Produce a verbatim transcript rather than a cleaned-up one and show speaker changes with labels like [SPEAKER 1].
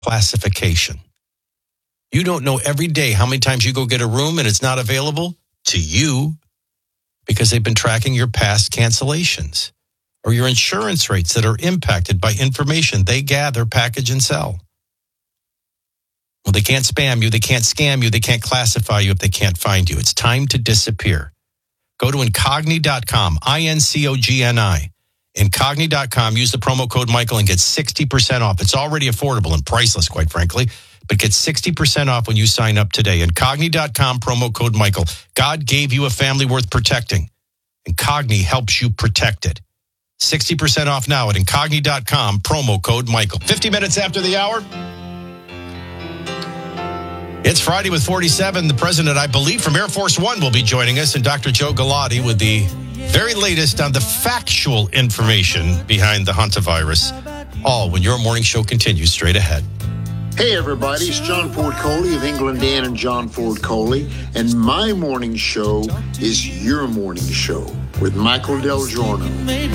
[SPEAKER 1] classification. You don't know every day how many times you go get a room and it's not available to you because they've been tracking your past cancellations or your insurance rates that are impacted by information they gather, package, and sell. Well, they can't spam you. They can't scam you. They can't classify you if they can't find you. It's time to disappear. Go to Incogni dot com, I N C O G N I. Incogni dot com. Use the promo code Michael and get sixty percent off. It's already affordable and priceless, quite frankly, but get sixty percent off when you sign up today. Incogni dot com, promo code Michael. God gave you a family worth protecting. Incogni helps you protect it. sixty percent off now at Incogni dot com, promo code Michael. fifty minutes after the hour. It's Friday with forty-seven. The president, I believe, from Air Force One will be joining us, and Doctor Joe Galati with the very latest on the factual information behind the hantavirus. All when your morning show continues straight ahead.
[SPEAKER 2] Hey, everybody. It's John Ford Coley of England Dan and John Ford Coley, and my morning show is your morning show with Michael Del Giorno.